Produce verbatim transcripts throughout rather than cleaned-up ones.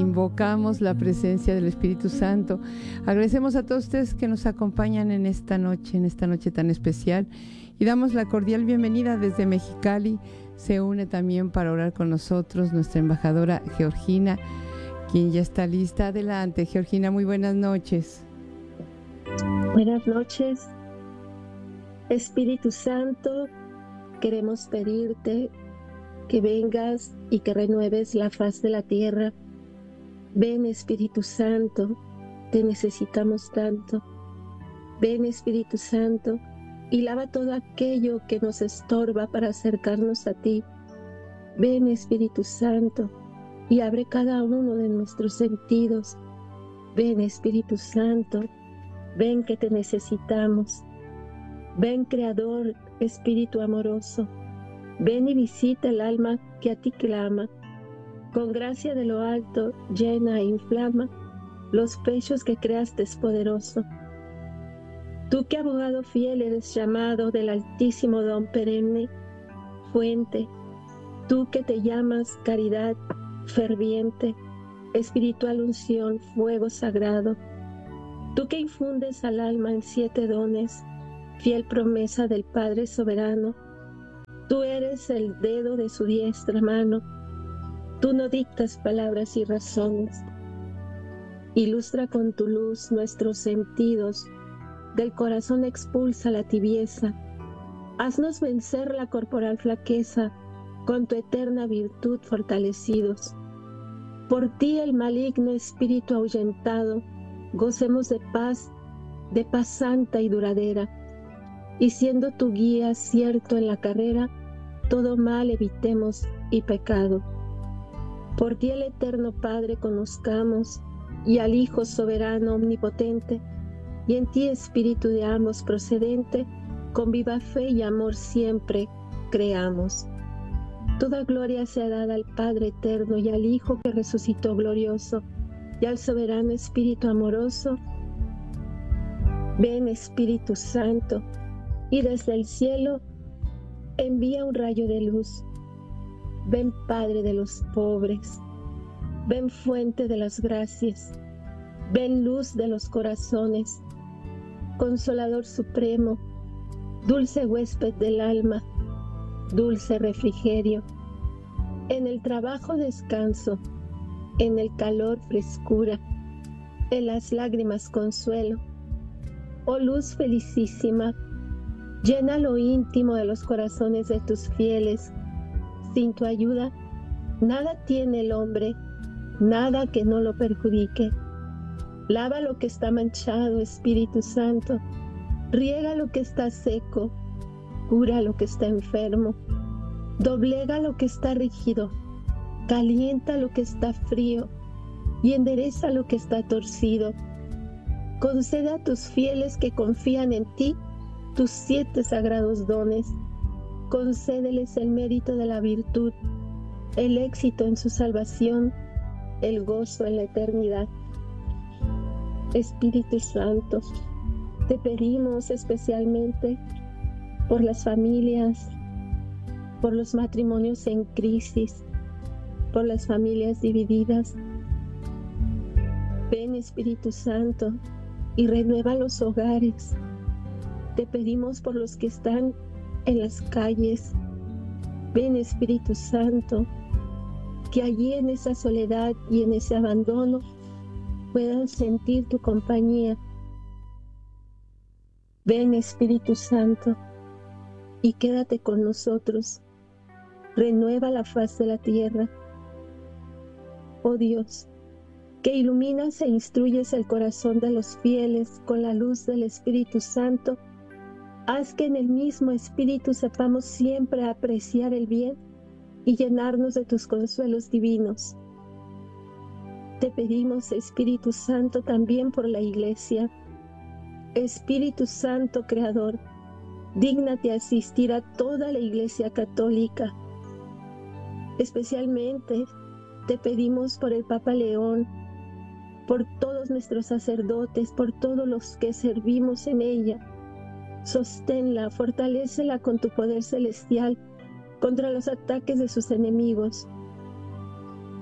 invocamos la presencia del Espíritu Santo. Agradecemos a todos ustedes que nos acompañan en esta noche, en esta noche tan especial, y damos la cordial bienvenida desde Mexicali. Se une también para orar con nosotros nuestra embajadora Georgina, quien ya está lista. Adelante, Georgina, muy buenas noches. Buenas noches. Espíritu Santo, queremos pedirte que vengas y que renueves la faz de la tierra. Ven, Espíritu Santo, te necesitamos tanto. Ven, Espíritu Santo, y lava todo aquello que nos estorba para acercarnos a ti. Ven, Espíritu Santo, y abre cada uno de nuestros sentidos. Ven, Espíritu Santo, ven que te necesitamos. Ven, Creador, Espíritu amoroso, ven y visita el alma que a ti clama. Con gracia de lo alto, llena e inflama los pechos que creaste poderoso. Tú que abogado fiel eres llamado del altísimo don perenne, fuente, tú que te llamas caridad ferviente, espiritual unción, fuego sagrado, tú que infundes al alma en siete dones, fiel promesa del Padre soberano, tú eres el dedo de su diestra mano, tú no dictas palabras y razones. Ilustra con tu luz nuestros sentidos, del corazón expulsa la tibieza, haznos vencer la corporal flaqueza, con tu eterna virtud fortalecidos. Por ti el maligno espíritu ahuyentado, gocemos de paz, de paz santa y duradera, y siendo tu guía cierto en la carrera, todo mal evitemos y pecado. Por ti el eterno Padre conozcamos, y al Hijo soberano omnipotente, y en ti Espíritu de ambos procedente, con viva fe y amor siempre creamos. Toda gloria sea dada al Padre eterno y al Hijo que resucitó glorioso, y al soberano Espíritu amoroso. Ven, Espíritu Santo, y desde el cielo envía un rayo de luz. Ven, Padre de los pobres, ven, fuente de las gracias, ven, luz de los corazones, Consolador supremo, dulce huésped del alma, dulce refrigerio. En el trabajo descanso, en el calor frescura, en las lágrimas consuelo. Oh luz felicísima, llena lo íntimo de los corazones de tus fieles. Sin tu ayuda, nada tiene el hombre, nada que no lo perjudique. Lava lo que está manchado, Espíritu Santo, riega lo que está seco, cura lo que está enfermo, doblega lo que está rígido, calienta lo que está frío y endereza lo que está torcido. Concede a tus fieles que confían en ti tus siete sagrados dones. Concédeles el mérito de la virtud, el éxito en su salvación, el gozo en la eternidad. Espíritu Santo, te pedimos especialmente por las familias, por los matrimonios en crisis, por las familias divididas. Ven, Espíritu Santo, y renueva los hogares. Te pedimos por los que están en las calles. Ven, Espíritu Santo, que allí en esa soledad y en ese abandono puedan sentir tu compañía. Ven, Espíritu Santo, y quédate con nosotros. Renueva la faz de la tierra. Oh Dios, que iluminas e instruyes el corazón de los fieles con la luz del Espíritu Santo, haz que en el mismo Espíritu sepamos siempre apreciar el bien y llenarnos de tus consuelos divinos. Te pedimos, Espíritu Santo, también por la Iglesia. Espíritu Santo Creador, dígnate asistir a toda la Iglesia católica. Especialmente te pedimos por el Papa León, por todos nuestros sacerdotes, por todos los que servimos en ella. Sosténla, fortalécela con tu poder celestial contra los ataques de sus enemigos.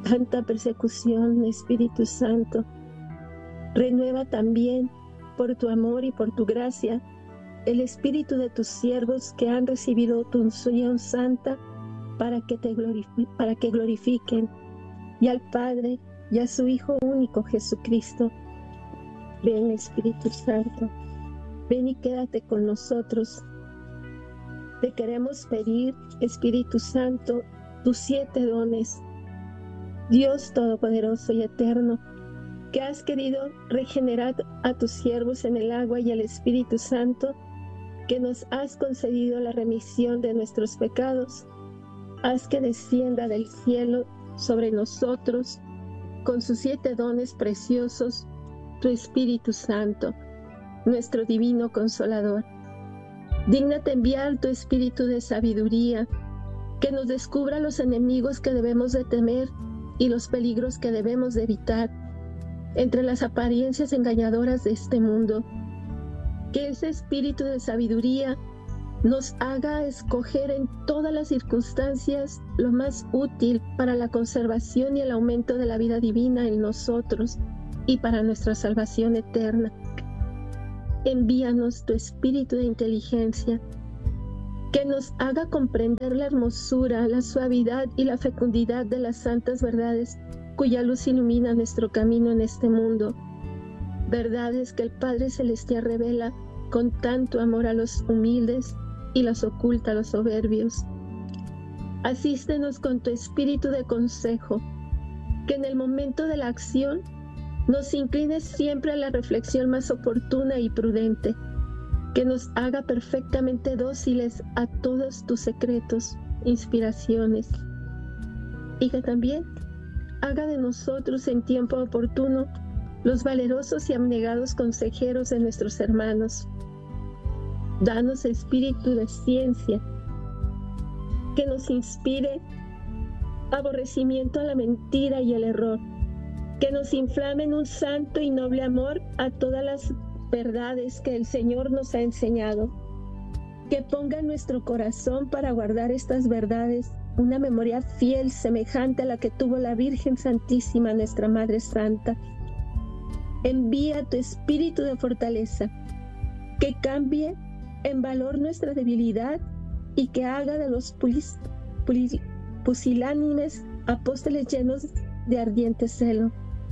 tanta persecución, Espíritu Santo. Renueva también, por tu amor y por tu gracia, el espíritu de tus siervos que han recibido tu unción santa para que te glorifi- para que glorifiquen y al Padre y a su Hijo único Jesucristo. Ven, Espíritu Santo, ven y quédate con nosotros. Te queremos pedir, Espíritu Santo, tus siete dones. Dios Todopoderoso y Eterno, que has querido regenerar a tus siervos en el agua y el Espíritu Santo, que nos has concedido la remisión de nuestros pecados, haz que descienda del cielo sobre nosotros con sus siete dones preciosos, tu Espíritu Santo, nuestro divino Consolador. Dígnate enviar tu espíritu de sabiduría, que nos descubra los enemigos que debemos de temer y los peligros que debemos de evitar entre las apariencias engañadoras de este mundo. Que ese espíritu de sabiduría nos haga escoger en todas las circunstancias lo más útil para la conservación y el aumento de la vida divina en nosotros y para nuestra salvación eterna. Envíanos tu espíritu de inteligencia, que nos haga comprender la hermosura, la suavidad y la fecundidad de las santas verdades cuya luz ilumina nuestro camino en este mundo. Verdades que el Padre Celestial revela con tanto amor a los humildes y las oculta a los soberbios. Asístenos con tu espíritu de consejo, que en el momento de la acción nos inclines siempre a la reflexión más oportuna y prudente, que nos haga perfectamente dóciles a todos tus secretos, inspiraciones, y que también haga de nosotros en tiempo oportuno los valerosos y abnegados consejeros de nuestros hermanos. Danos espíritu de ciencia, que nos inspire aborrecimiento a la mentira y el error, que nos inflame en un santo y noble amor a todas las verdades que el Señor nos ha enseñado, que ponga en nuestro corazón para guardar estas verdades una memoria fiel semejante a la que tuvo la Virgen Santísima, nuestra Madre Santa. Envía tu espíritu de fortaleza, que cambie en valor nuestra debilidad y que haga de los pulis, pulis, pusilánimes apóstoles llenos de ardiente celo.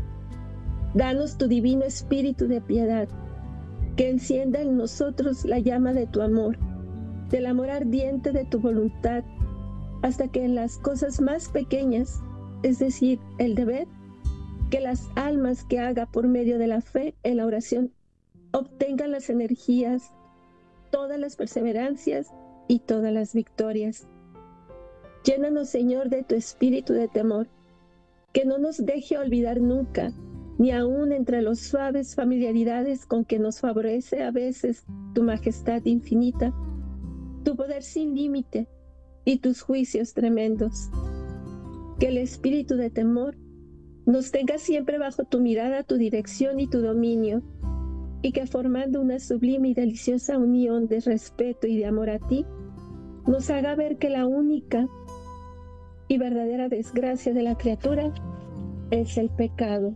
Danos tu divino espíritu de piedad, que encienda en nosotros la llama de tu amor, del amor ardiente de tu voluntad, hasta que en las cosas más pequeñas, es decir, el deber, que las almas que haga por medio de la fe en la oración obtengan las energías, todas las perseverancias y todas las victorias. Llénanos, Señor, de tu espíritu de temor, que no nos deje olvidar nunca, ni aun entre los suaves familiaridades con que nos favorece a veces tu majestad infinita, tu poder sin límite y tus juicios tremendos. Que el espíritu de temor nos tenga siempre bajo tu mirada, tu dirección y tu dominio, y que formando una sublime y deliciosa unión de respeto y de amor a ti, nos haga ver que la única y verdadera desgracia de la criatura es el pecado.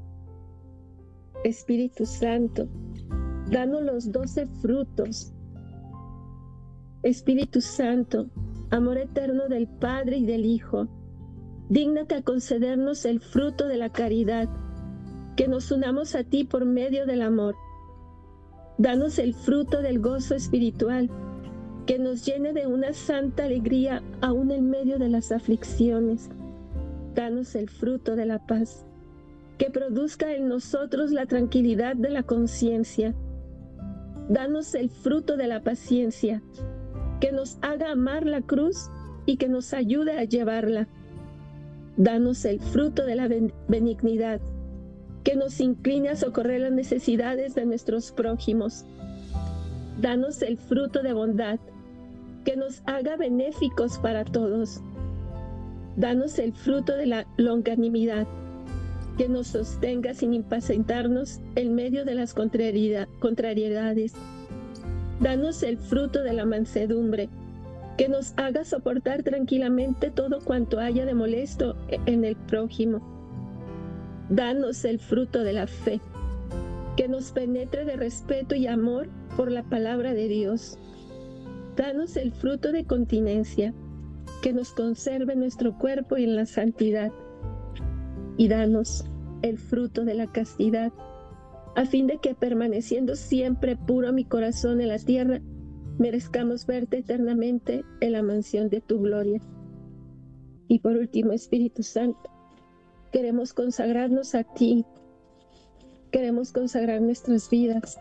Espíritu Santo, danos los doce frutos. Espíritu Santo, amor eterno del Padre y del Hijo, dígnate a concedernos el fruto de la caridad, que nos unamos a ti por medio del amor. Danos el fruto del gozo espiritual, que nos llene de una santa alegría aún en medio de las aflicciones. Danos el fruto de la paz, que produzca en nosotros la tranquilidad de la conciencia. Danos el fruto de la paciencia, que nos haga amar la cruz y que nos ayude a llevarla. Danos el fruto de la benignidad, que nos incline a socorrer las necesidades de nuestros prójimos. Danos el fruto de bondad, que nos haga benéficos para todos. Danos el fruto de la longanimidad, que nos sostenga sin impacientarnos en medio de las contrariedades. Danos el fruto de la mansedumbre, que nos haga soportar tranquilamente todo cuanto haya de molesto en el prójimo. Danos el fruto de la fe, que nos penetre de respeto y amor por la palabra de Dios. Danos el fruto de continencia, que nos conserve nuestro cuerpo en la santidad. Y danos el fruto de la castidad, a fin de que, permaneciendo siempre puro mi corazón en la tierra, merezcamos verte eternamente en la mansión de tu gloria. Y por último, Espíritu Santo, queremos consagrarnos a ti, queremos consagrar nuestras vidas.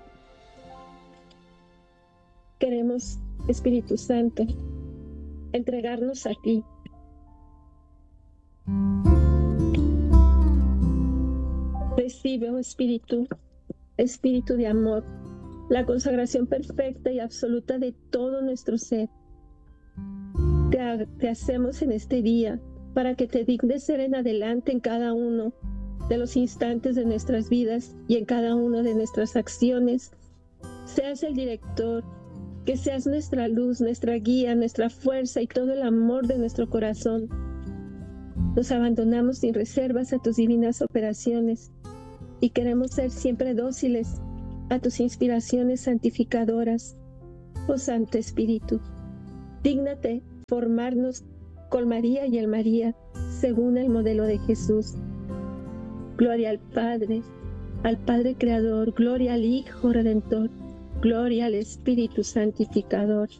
Queremos, Espíritu Santo, entregarnos a ti. Recibe, oh Espíritu, Espíritu de amor, la consagración perfecta y absoluta de todo nuestro ser. Te, te hacemos en este día para que te dignes ser en adelante en cada uno de los instantes de nuestras vidas y en cada una de nuestras acciones. Seas el director, que seas nuestra luz, nuestra guía, nuestra fuerza y todo el amor de nuestro corazón. Nos abandonamos sin reservas a tus divinas operaciones y queremos ser siempre dóciles a tus inspiraciones santificadoras. Oh Santo Espíritu, dígnate formarnos con María y el María, según el modelo de Jesús. Gloria al Padre, al Padre Creador, gloria al Hijo Redentor, gloria al Espíritu Santificador.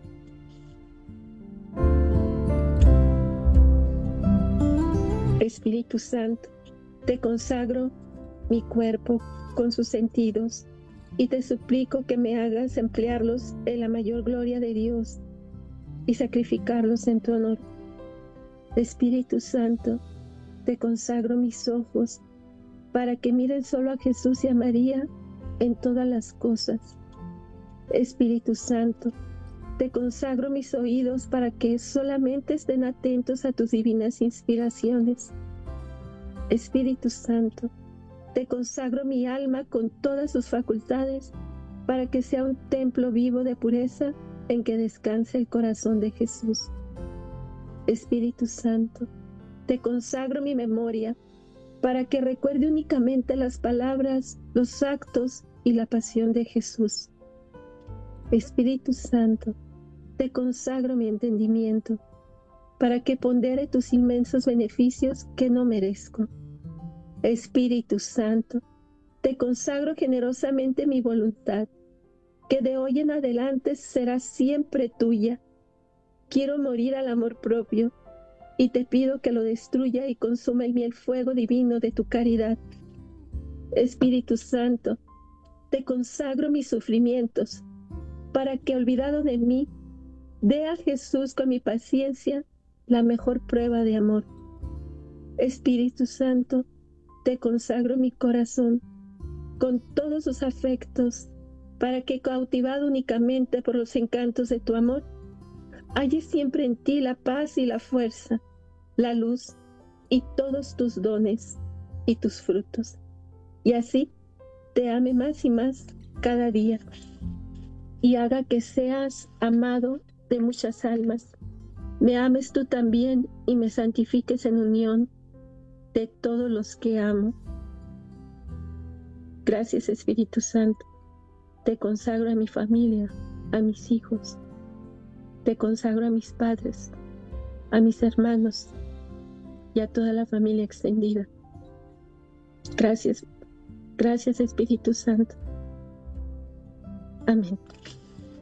Espíritu Santo, te consagro mi cuerpo con sus sentidos y te suplico que me hagas emplearlos en la mayor gloria de Dios y sacrificarlos en tu honor. Espíritu Santo, te consagro mis ojos para que miren solo a Jesús y a María en todas las cosas. Espíritu Santo, te consagro mis oídos para que solamente estén atentos a tus divinas inspiraciones. Espíritu Santo, te consagro mi alma con todas sus facultades para que sea un templo vivo de pureza en que descanse el corazón de Jesús. Espíritu Santo, te consagro mi memoria para que recuerde únicamente las palabras, los actos y la pasión de Jesús. Espíritu Santo, te consagro mi entendimiento para que pondere tus inmensos beneficios que no merezco. Espíritu Santo, te consagro generosamente mi voluntad, que de hoy en adelante será siempre tuya. Quiero morir al amor propio y te pido que lo destruya y consuma en mí el fuego divino de tu caridad. Espíritu Santo, te consagro mis sufrimientos, para que, olvidado de mí, dé a Jesús con mi paciencia la mejor prueba de amor. Espíritu Santo, te consagro mi corazón con todos sus afectos, para que, cautivado únicamente por los encantos de tu amor, halle siempre en ti la paz y la fuerza, la luz y todos tus dones y tus frutos. Y así te ame más y más cada día, y haga que seas amado de muchas almas. Me ames tú también y me santifiques en unión de todos los que amo. Gracias, Espíritu Santo. Te consagro a mi familia, a mis hijos. Te consagro a mis padres, a mis hermanos y a toda la familia extendida. Gracias, gracias, Espíritu Santo. Amén.